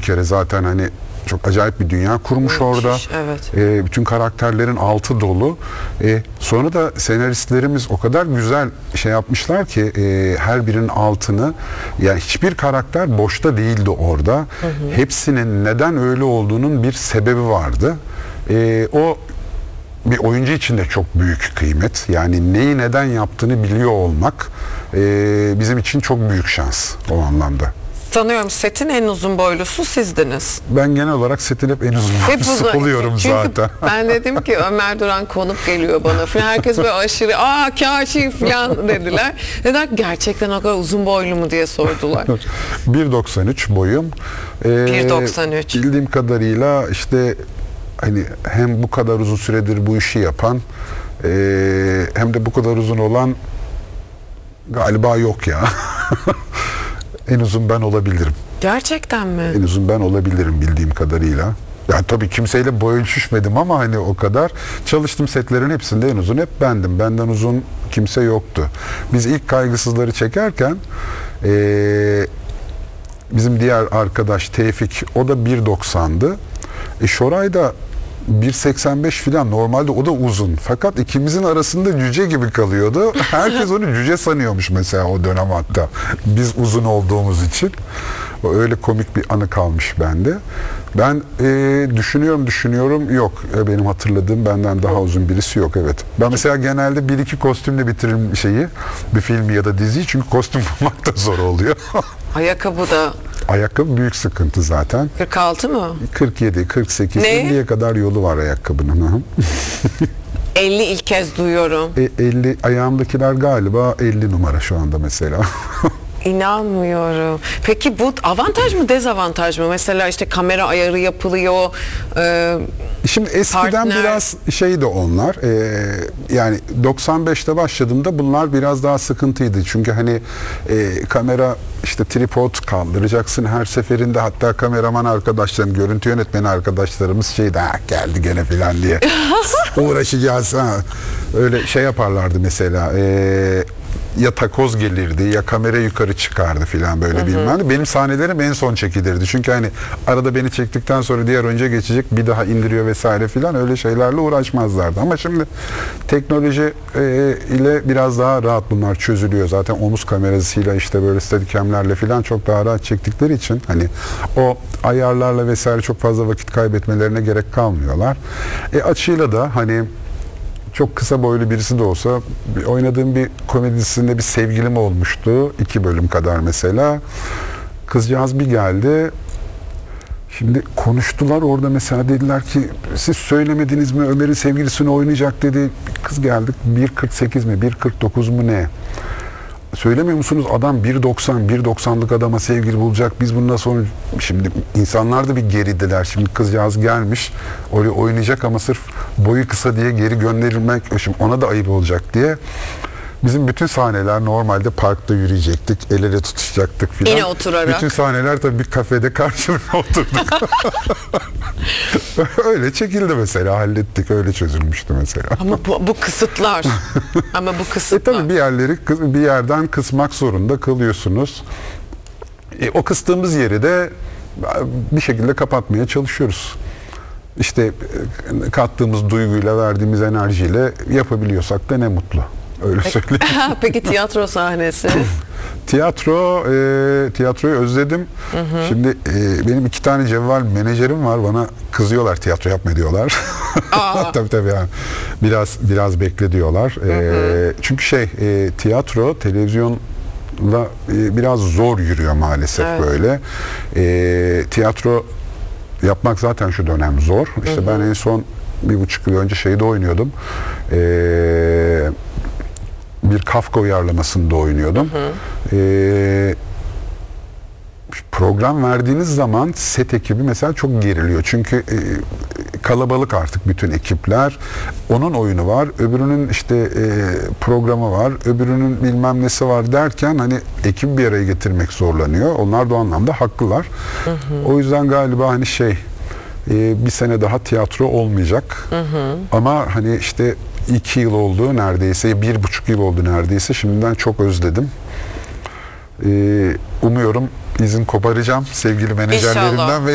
kere zaten hani çok acayip bir dünya kurmuş orada. Evet. Bütün karakterlerin altı dolu. Sonra da senaristlerimiz o kadar güzel şey yapmışlar ki her birinin altını, yani hiçbir karakter boşta değildi orada. Hepsinin neden öyle olduğunun bir sebebi vardı. O bir oyuncu için de çok büyük kıymet. Yani neyi neden yaptığını biliyor olmak bizim için çok büyük şans o anlamda. Sanıyorum setin en uzun boylusu sizdiniz. Ben genel olarak setin hep en uzun boylusu oluyorum zaten. Ben dedim ki Ömer Duran konuk geliyor bana falan. Herkes böyle aşırı kaşif falan dediler. Dediler gerçekten o kadar uzun boylu mu diye sordular. 1.93 boyum. 1.93. Bildiğim kadarıyla işte hani hem bu kadar uzun süredir bu işi yapan hem de bu kadar uzun olan galiba yok ya. En uzun ben olabilirim. Gerçekten mi? En uzun ben olabilirim bildiğim kadarıyla. Yani tabii kimseyle boy ölçüşmedim ama hani o kadar. Çalıştığım setlerin hepsinde en uzun hep bendim. Benden uzun kimse yoktu. Biz ilk Kaygısızları çekerken bizim diğer arkadaş Tevfik, o da 1.90'dı. Şoray da 1.85 filan, normalde o da uzun. Fakat ikimizin arasında cüce gibi kalıyordu. Herkes onu cüce sanıyormuş mesela o dönem hatta. Biz uzun olduğumuz için. O öyle komik bir anı kalmış bende. Ben düşünüyorum. Yok. Benim hatırladığım benden daha uzun birisi yok, evet. Ben mesela genelde 1-2 kostümle bitiririm bir filmi ya da diziyi. Çünkü kostüm bulmak da zor oluyor. Ayakkabı da. Ayakkabı büyük sıkıntı zaten. 46 mı? 47, 48, Ne? 50'ye kadar yolu var ayakkabının. 50 ilk kez duyuyorum. 50, ayağımdakiler galiba 50 numara şu anda mesela. İnanmıyorum. Peki bu avantaj mı dezavantaj mı? Mesela işte kamera ayarı yapılıyor. Şimdi eskiden Partner. biraz şeydi onlar. Yani 95'te başladığımda bunlar biraz daha sıkıntıydı. Çünkü hani kamera, işte tripod kaldıracaksın her seferinde. Hatta kameraman arkadaşlarım, görüntü yönetmeni arkadaşlarımız şeydi, geldi gene filan diye uğraşacağız. Öyle şey yaparlardı mesela. Ya takoz gelirdi ya kamera yukarı çıkardı filan, böyle bilmem. Benim sahnelerim en son çekilirdi. Çünkü hani arada beni çektikten sonra diğer önce geçecek, bir daha indiriyor vesaire filan, öyle şeylerle uğraşmazlardı. Ama şimdi teknoloji ile biraz daha rahat bunlar çözülüyor. Zaten omuz kamerasıyla işte böyle steadicam'lerle filan çok daha rahat çektikleri için hani o ayarlarla vesaire çok fazla vakit kaybetmelerine gerek kalmıyorlar. Açıyla da hani çok kısa boylu birisi de olsa, oynadığım bir komedi dizisinde bir sevgilim olmuştu. 2 bölüm kadar mesela. Kızcağız bir geldi. Şimdi konuştular orada mesela, dediler ki siz söylemediniz mi Ömer'in sevgilisini oynayacak dedi. Kız geldik, 1.48 mi 1.49 mu ne? Söylemiyor musunuz? Adam 1.90'lık adama sevgili bulacak. Biz bunu nasıl oynayacak? Şimdi insanlar da bir geridiler. Şimdi kızcağız gelmiş. Oraya oynayacak ama sırf boyu kısa diye geri gönderilmek, şimdi ona da ayıp olacak diye. Bizim bütün sahneler normalde parkta yürüyecektik. El ele tutuşacaktık filan. Yine oturarak. Bütün sahneler tabii bir kafede karşılıklı oturduk. Öyle çekildi mesela, hallettik. Öyle çözülmüştü mesela. Ama bu kısıtlar. Ama bu kısıtlar. Tabii bir yerden kısmak zorunda kalıyorsunuz. O kıstığımız yeri de bir şekilde kapatmaya çalışıyoruz. İşte kattığımız duyguyla, verdiğimiz enerjiyle yapabiliyorsak da ne mutlu. Öyle söyleyeyim. Peki tiyatro sahnesi? Tiyatroyu özledim. Şimdi benim 2 tane cevval menajerim var, bana kızıyorlar, tiyatro yapma diyorlar. tabii yani biraz bekle diyorlar. Çünkü tiyatro televizyonla biraz zor yürüyor maalesef, evet. Böyle. Tiyatro yapmak zaten şu dönem zor. İşte ben en son 1,5 yıl önce şeyde oynuyordum. Bir Kafka uyarlamasında oynuyordum. Program verdiğiniz zaman set ekibi mesela çok geriliyor. Çünkü kalabalık artık bütün ekipler. Onun oyunu var, öbürünün işte programı var, öbürünün bilmem nesi var derken hani ekibi bir araya getirmek zorlanıyor. Onlar da o anlamda haklılar. O yüzden galiba hani bir sene daha tiyatro olmayacak. Ama hani işte 2 yıl oldu neredeyse, 1,5 yıl oldu neredeyse. Şimdiden çok özledim. Umuyorum izin koparacağım sevgili menajerlerimden. İnşallah. Ve